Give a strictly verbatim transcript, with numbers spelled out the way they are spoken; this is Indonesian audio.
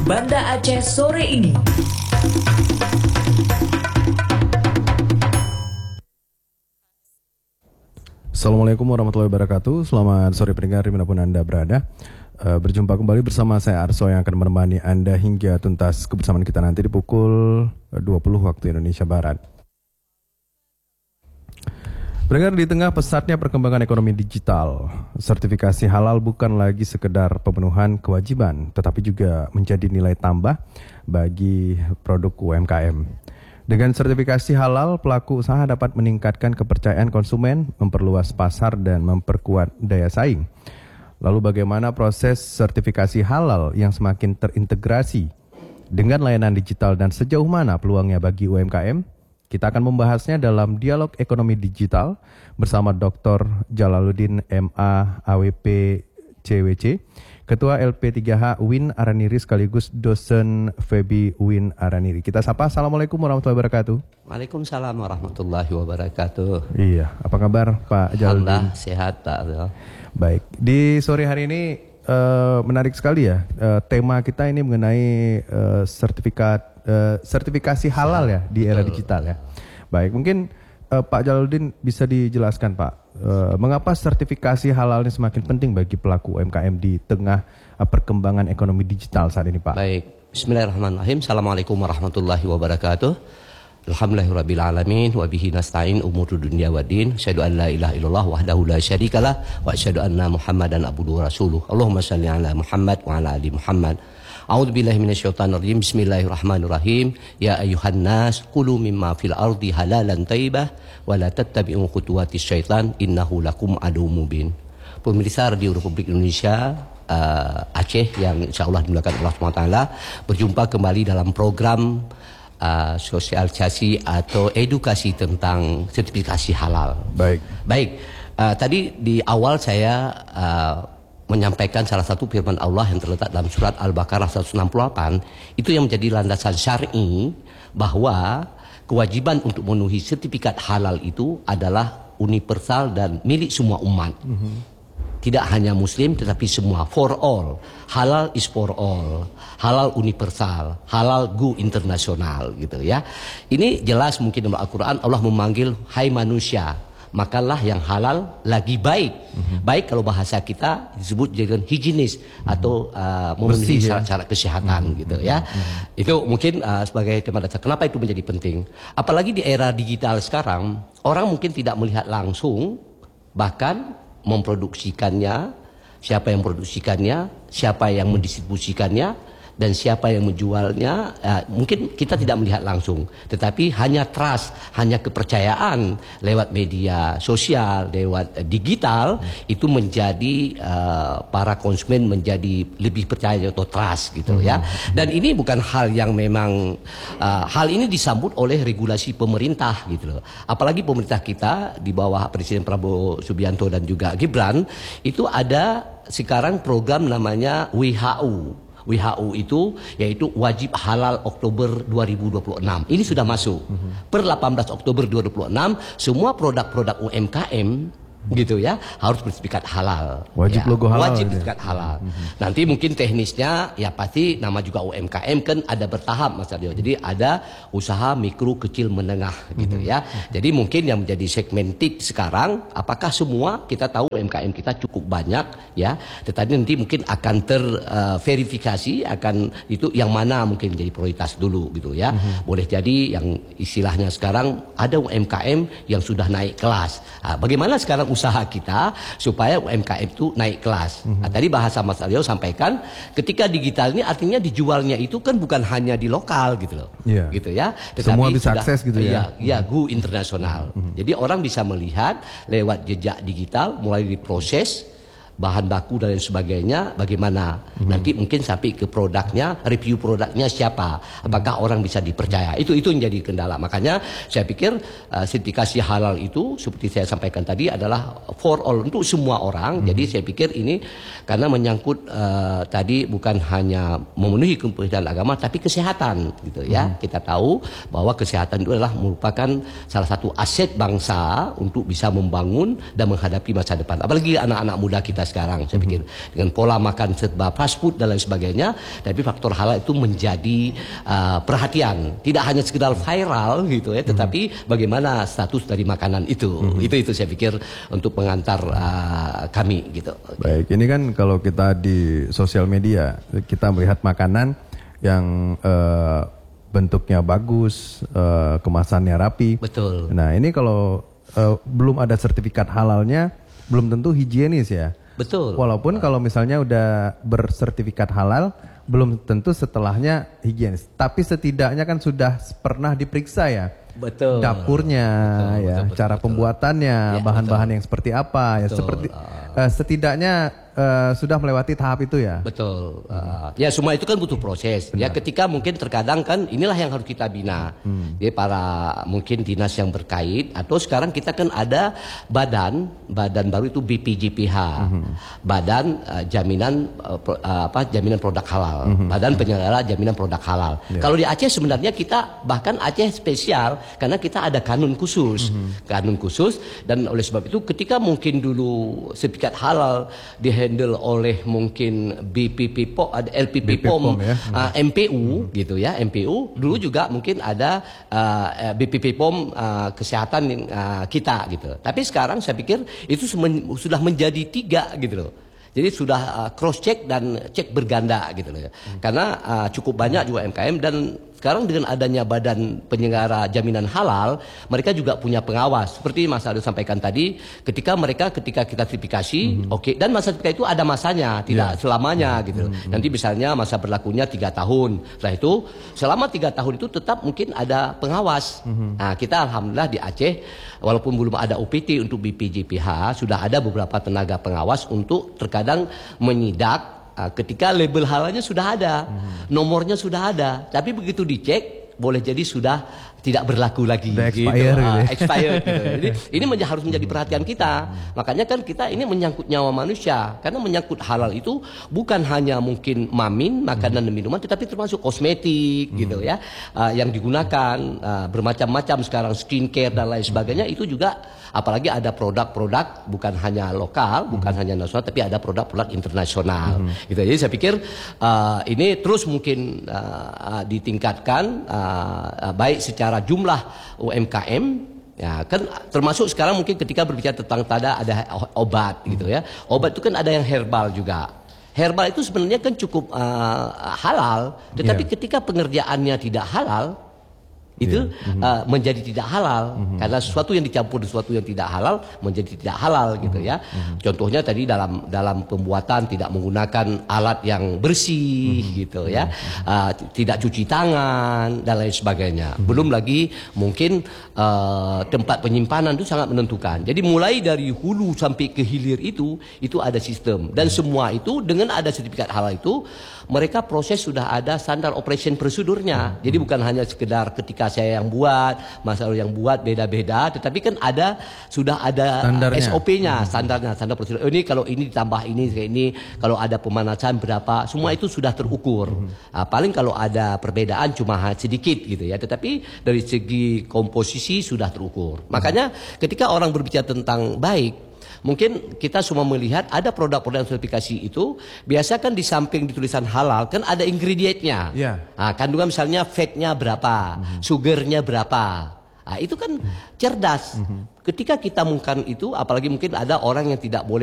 Banda Aceh sore ini. Assalamualaikum warahmatullahi wabarakatuh. Selamat sore pendengar dimanapun Anda berada. Uh, berjumpa kembali bersama saya Arso yang akan menemani Anda hingga tuntas kebersamaan kita nanti di pukul dua puluh waktu Indonesia Barat. Pendengar, di tengah pesatnya perkembangan ekonomi digital, sertifikasi halal bukan lagi sekedar pemenuhan kewajiban, tetapi juga menjadi nilai tambah bagi produk U M K M. Dengan sertifikasi halal, pelaku usaha dapat meningkatkan kepercayaan konsumen, memperluas pasar, dan memperkuat daya saing. Lalu bagaimana proses sertifikasi halal yang semakin terintegrasi dengan layanan digital dan sejauh mana peluangnya bagi U M K M? Kita akan membahasnya dalam Dialog Ekonomi Digital bersama Doktor Jalaluddin M A A W P C W C, Ketua L P tiga H U I N Araniri sekaligus dosen F E B I U I N Araniri. Kita sapa, Assalamualaikum warahmatullahi wabarakatuh. Waalaikumsalam warahmatullahi wabarakatuh. Iya, apa kabar Pak Jalaluddin? Alhamdulillah sehat Pak. Baik, di sore hari ini uh, menarik sekali ya, uh, tema kita ini mengenai uh, sertifikat uh, sertifikasi halal ya di era digital ya. Baik, mungkin uh, Pak Jalaluddin bisa dijelaskan Pak, uh, mengapa sertifikasi halal ini semakin penting bagi pelaku U M K M di tengah uh, perkembangan ekonomi digital saat ini Pak? Baik, bismillahirrahmanirrahim. Assalamualaikum warahmatullahi wabarakatuh. Alhamdulillahirabbil alamin wa bihi nasta'in umurud dunya waddin. Asyhadu an la ilaha illallah wahdahu la syarikalah wa asyhadu anna Muhammadan abduhu wa rasuluh. Allahumma shalli ala Muhammad wa ala ali Muhammad. A'udzu billahi minasyaitonir rajim. Bismillahirrahmanirrahim. Ya ayyuhan nas kulu mimma fil ardi halalan thayyibah wa la tattabi'u khutuwatis syaitan innahu lakum aduwwum mubin. Pemirsa Radio Republik Indonesia uh, Aceh yang insyaallah dimuliakan Allah Subhanahu wa taala, berjumpa kembali dalam program Uh, sosialisasi atau edukasi tentang sertifikasi halal. Baik. Baik. Uh, tadi di awal saya uh, menyampaikan salah satu firman Allah yang terletak dalam surat Al-Baqarah seratus enam puluh delapan, itu yang menjadi landasan syar'i bahwa kewajiban untuk memenuhi sertifikat halal itu adalah universal dan milik semua umat. Mm-hmm. Tidak hanya Muslim tetapi semua, for all. Halal is for all. Halal universal, halal go internasional gitu ya. Ini jelas mungkin dalam Al-Qur'an Allah memanggil hai manusia, makanlah yang halal lagi baik. Mm-hmm. Baik kalau bahasa kita disebut dengan higienis atau uh, memenuhi syarat-syarat ya? Kesehatan mm-hmm. gitu ya. Mm-hmm. Itu mungkin uh, sebagai tema dasar. Kenapa itu menjadi penting? Apalagi di era digital sekarang, orang mungkin tidak melihat langsung, bahkan memproduksikannya, siapa yang memproduksikannya, siapa yang mendistribusikannya, dan siapa yang menjualnya. uh, mungkin kita tidak melihat langsung, tetapi hanya trust, hanya kepercayaan lewat media sosial, lewat uh, digital, hmm. itu menjadi uh, para konsumen menjadi lebih percaya atau trust gitu hmm. ya. Dan ini bukan hal yang memang uh, hal ini disambut oleh regulasi pemerintah gitu loh. Apalagi pemerintah kita di bawah Presiden Prabowo Subianto dan juga Gibran itu ada sekarang program namanya W H O. W H O itu yaitu wajib halal Oktober dua ribu dua puluh enam. Ini sudah masuk. Mm-hmm. Per delapan belas Oktober dua ribu dua puluh enam semua produk-produk U M K M gitu ya harus bersertifikat halal. Wajib ya, logo halal. Wajib bersertifikat halal. Mm-hmm. Nanti mungkin teknisnya ya pasti nama juga U M K M kan ada bertahap Mas Aryo. Jadi ada usaha mikro kecil menengah gitu mm-hmm. ya. Jadi mungkin yang menjadi segmented sekarang apakah semua kita tahu U M K M kita cukup banyak ya. Tetapi nanti mungkin akan terverifikasi uh, akan itu yang mana mungkin menjadi prioritas dulu gitu ya. Mm-hmm. Boleh jadi yang istilahnya sekarang ada U M K M yang sudah naik kelas. Nah, bagaimana sekarang usaha kita supaya U M K M itu naik kelas. Mm-hmm. Nah, tadi bahasa Mas Aryo sampaikan ketika digital ini artinya dijualnya itu kan bukan hanya di lokal gitu loh. Yeah. Gitu ya. Tetapi semua bisa sudah, akses gitu ya. Ya, ya go internasional. Mm-hmm. Jadi orang bisa melihat lewat jejak digital mulai diproses bahan baku dan lain sebagainya bagaimana hmm. nanti mungkin sampai ke produknya, review produknya siapa, apakah orang bisa dipercaya, itu itu yang jadi kendala. Makanya saya pikir uh, sertifikasi halal itu seperti saya sampaikan tadi adalah for all, untuk semua orang. hmm. Jadi saya pikir ini karena menyangkut uh, tadi bukan hanya memenuhi kebutuhan agama tapi kesehatan gitu ya. hmm. Kita tahu bahwa kesehatan itu adalah merupakan salah satu aset bangsa untuk bisa membangun dan menghadapi masa depan, apalagi anak-anak muda kita sekarang. Saya pikir dengan pola makan serba fast food dan lain sebagainya, tapi faktor halal itu menjadi uh, perhatian. Tidak hanya sekedar viral gitu ya, tetapi bagaimana status dari makanan itu. Mm-hmm. Itu itu saya pikir untuk mengantar uh, kami gitu. Baik, ini kan kalau kita di sosial media kita melihat makanan yang uh, bentuknya bagus, uh, kemasannya rapi. Betul. Nah ini kalau uh, belum ada sertifikat halalnya, belum tentu higienis ya. Betul. Walaupun uh. kalau misalnya udah bersertifikat halal, belum tentu setelahnya higienis. Tapi setidaknya kan sudah pernah diperiksa ya. Betul. Dapurnya, betul, ya, betul, betul, cara betul. pembuatannya, ya, bahan-bahan yang seperti apa, ya, betul. seperti uh, setidaknya uh, sudah melewati tahap itu ya. Betul. Uh, ya semua itu kan butuh proses. Benar. Ya ketika mungkin terkadang kan inilah yang harus kita bina. Hmm. Jadi para mungkin dinas yang berkait atau sekarang kita kan ada badan, badan baru itu B P J P H, hmm. Badan uh, Jaminan uh, pro, uh, apa Jaminan Produk Halal, hmm. Badan Penyelenggara Jaminan Produk Halal. Yeah. Kalau di Aceh sebenarnya kita bahkan Aceh spesial. Karena kita ada kanun khusus, mm-hmm. kanun khusus, dan oleh sebab itu ketika mungkin dulu sertifikat halal dihandle oleh mungkin B P P P O M, ada L P P P O M, ya? uh, M P U mm-hmm. gitu ya, M P U dulu juga mungkin ada uh, B P P P O M uh, kesehatan uh, kita gitu. Tapi sekarang saya pikir itu sudah menjadi tiga gitu loh. Jadi sudah uh, cross check dan cek berganda gitu loh ya. Hmm. Karena uh, cukup banyak juga M K M dan sekarang dengan adanya Badan Penyelenggara Jaminan Halal, mereka juga punya pengawas. Seperti Mas Aldo sampaikan tadi, ketika mereka ketika kita sertifikasi, mm-hmm. oke, okay, dan masa sertifikasi itu ada masanya, tidak yeah. selamanya gitu. Mm-hmm. Nanti misalnya masa berlakunya tiga tahun. Setelah itu, selama tiga tahun itu tetap mungkin ada pengawas. Mm-hmm. Nah, kita alhamdulillah di Aceh, walaupun belum ada O P T untuk B P J P H, sudah ada beberapa tenaga pengawas untuk terkadang menyidak. Ketika label halalnya sudah ada, hmm. nomornya sudah ada, tapi begitu dicek boleh jadi sudah tidak berlaku lagi, gitu. Expire, gitu. Gitu. Uh, expired gitu. Jadi ini menja- harus menjadi perhatian kita. Makanya kan kita ini menyangkut nyawa manusia, karena menyangkut halal itu bukan hanya mungkin mamin, makanan dan minuman, tetapi termasuk kosmetik hmm. gitu ya, uh, yang digunakan uh, bermacam-macam sekarang skincare dan lain sebagainya itu juga. Apalagi ada produk-produk bukan hanya lokal, bukan hmm. hanya nasional, tapi ada produk-produk internasional. Hmm. Gitu. Jadi saya pikir uh, ini terus mungkin uh, ditingkatkan uh, baik secara jumlah U M K M. Ya kan termasuk sekarang mungkin ketika berbicara tentang tada ada obat gitu ya. Obat itu kan ada yang herbal juga. Herbal itu sebenarnya kan cukup uh, halal, tetapi yeah. ketika pengerjaannya tidak halal itu yeah. mm-hmm. uh, menjadi tidak halal mm-hmm. karena sesuatu yang dicampur sesuatu yang tidak halal menjadi tidak halal mm-hmm. gitu ya. Mm-hmm. Contohnya tadi dalam dalam pembuatan tidak menggunakan alat yang bersih mm-hmm. gitu ya, uh, tidak cuci tangan dan lain sebagainya. Mm-hmm. Belum lagi mungkin uh, tempat penyimpanan itu sangat menentukan. Jadi mulai dari hulu sampai ke hilir itu itu ada sistem dan mm-hmm. semua itu dengan ada sertifikat halal itu mereka proses sudah ada standar operation prosedurnya. Mm-hmm. Jadi bukan hanya sekedar ketika saya yang buat, Mas Aldo yang buat beda-beda, tetapi kan ada sudah ada standarnya. S O P-nya, standarnya, standar prosedur. Oh, ini kalau ini ditambah ini kayak ini, kalau ada pemanasan berapa, semua itu sudah terukur. Nah, paling kalau ada perbedaan cuma sedikit gitu ya, tetapi dari segi komposisi sudah terukur. Makanya ketika orang berbicara tentang baik, mungkin kita semua melihat ada produk-produk sertifikasi itu biasa kan di samping di tulisan halal kan ada ingredientnya. Yeah. Nah, kandungan misalnya fatnya berapa, mm-hmm. sugarnya berapa. Nah, itu kan mm-hmm. cerdas. Mm-hmm. Ketika kita mungkin itu, apalagi mungkin ada orang yang tidak boleh